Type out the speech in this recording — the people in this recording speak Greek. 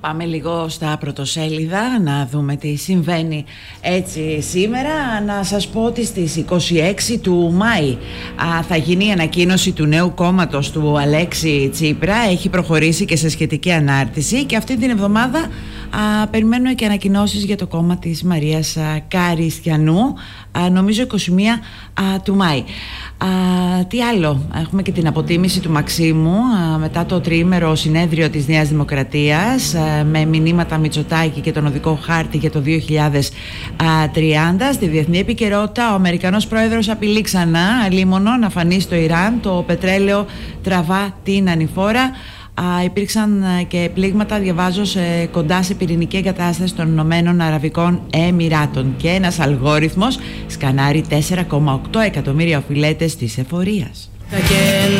Πάμε λίγο στα πρωτοσέλιδα να δούμε τι συμβαίνει έτσι σήμερα. Να σας πω ότι στις 26 του Μάη θα γίνει η ανακοίνωση του νέου κόμματος του Αλέξη Τσίπρα. Έχει προχωρήσει και σε σχετική ανάρτηση και αυτή την εβδομάδα περιμένουμε και ανακοινώσεις για το κόμμα της Μαρίας Καριστιανού, νομίζω 21 του Μάη. Τι άλλο, έχουμε και την αποτίμηση του Μαξίμου μετά το τριήμερο συνέδριο της Νέας Δημοκρατίας με μηνύματα Μητσοτάκη και τον οδικό χάρτη για το 2030. Στη διεθνή επικαιρότητα, ο Αμερικανός πρόεδρος απειλεί ξανά αλίμονο να φανεί στο Ιράν. Το πετρέλαιο τραβά την ανηφόρα. Υπήρξαν και πλήγματα, διαβάζω, κοντά σε πυρηνική εγκατάσταση των Ηνωμένων Αραβικών Εμιράτων και ένας αλγόριθμος σκανάρει 4,8 εκατομμύρια οφειλέτες της εφορίας.